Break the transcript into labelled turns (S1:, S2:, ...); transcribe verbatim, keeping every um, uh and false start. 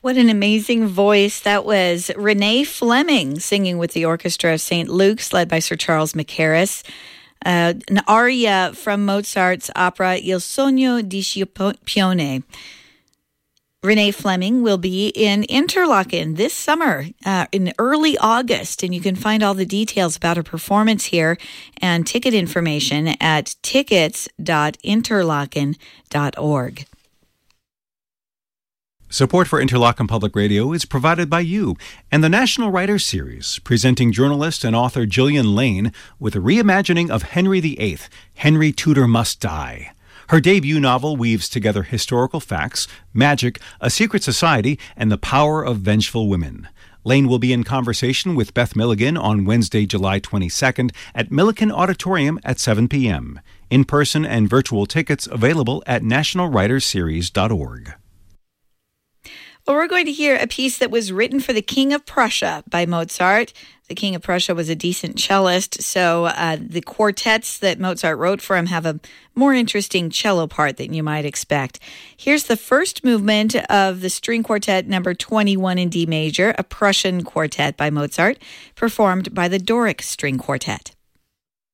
S1: What an amazing voice. That was Renee Fleming singing with the Orchestra of Saint Luke's, led by Sir Charles Mackerras. Uh, an aria from Mozart's opera Il Sogno di Scipione. Renee Fleming will be in Interlaken this summer uh, in early August, and you can find all the details about her performance here and ticket information at tickets dot interlaken dot org.
S2: Support for Interlaken Public Radio is provided by you and the National Writers Series, presenting journalist and author Gillian Lane with a reimagining of Henry the Eighth, Henry Tudor Must Die. Her debut novel weaves together historical facts, magic, a secret society, and the power of vengeful women. Lane will be in conversation with Beth Milligan on Wednesday, July twenty-second at Millikan Auditorium at seven p.m. In-person and virtual tickets available at national writers series dot org.
S1: Well, we're going to hear a piece that was written for the King of Prussia by Mozart. The King of Prussia was a decent cellist, so uh, the quartets that Mozart wrote for him have a more interesting cello part than you might expect. Here's the first movement of the string quartet number twenty-one in D major, a Prussian quartet by Mozart, performed by the Doric String Quartet.